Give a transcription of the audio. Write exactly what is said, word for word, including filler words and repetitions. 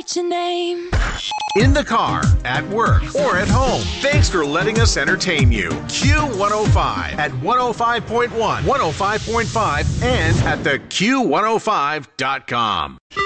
what's your name? In the car, at work, or at home. Thanks for letting us entertain you. Q one oh five at one oh five point one, one oh five point five, and at the Q one oh five dot com.